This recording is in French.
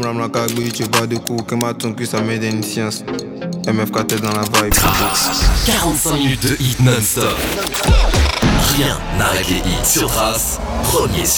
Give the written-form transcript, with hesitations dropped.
ram la cagouille, tu bats de coups, que ma tongue que ça m'aide une science. MFK t'es dans la vibe. 45 minutes de hit non-stop. Rien n'arrête les hits sur Trace, premier